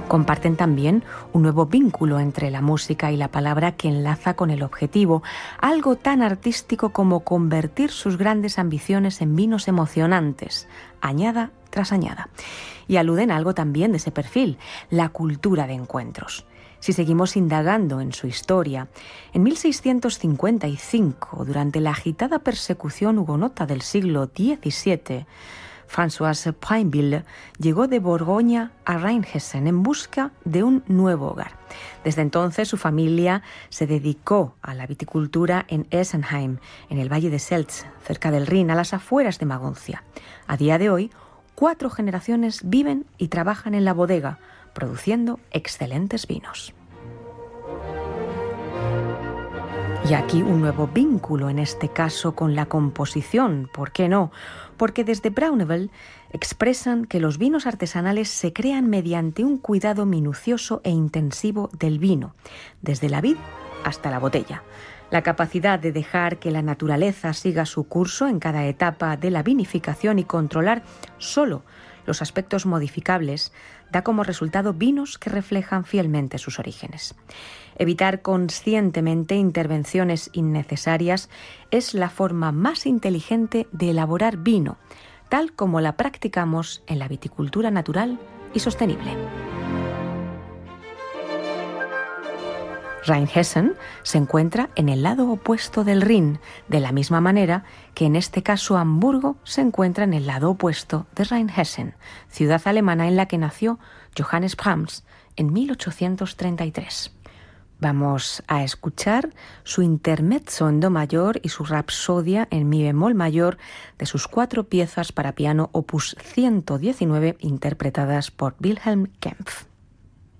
Comparten también un nuevo vínculo entre la música y la palabra que enlaza con el objetivo, algo tan artístico como convertir sus grandes ambiciones en vinos emocionantes, añada tras añada. Y aluden a algo también de ese perfil, la cultura de encuentros. Si seguimos indagando en su historia, en 1655, durante la agitada persecución hugonota del siglo XVII, François Pinville llegó de Borgoña a Rheinhessen en busca de un nuevo hogar. Desde entonces su familia se dedicó a la viticultura en Essenheim, en el valle de Seltz, cerca del Rin, a las afueras de Maguncia. A día de hoy, 4 generaciones viven y trabajan en la bodega, produciendo excelentes vinos. Y aquí un nuevo vínculo, en este caso con la composición, ¿por qué no? Porque desde Braunewell expresan que los vinos artesanales se crean mediante un cuidado minucioso e intensivo del vino, desde la vid hasta la botella. La capacidad de dejar que la naturaleza siga su curso en cada etapa de la vinificación y controlar solo los aspectos modificables da como resultado vinos que reflejan fielmente sus orígenes. Evitar conscientemente intervenciones innecesarias es la forma más inteligente de elaborar vino, tal como la practicamos en la viticultura natural y sostenible. Rheinhessen se encuentra en el lado opuesto del Rin, de la misma manera que en este caso Hamburgo se encuentra en el lado opuesto de Rheinhessen, ciudad alemana en la que nació Johannes Brahms en 1833. Vamos a escuchar su intermezzo en do mayor y su rapsodia en mi bemol mayor de sus 4 piezas para piano opus 119 interpretadas por Wilhelm Kempff.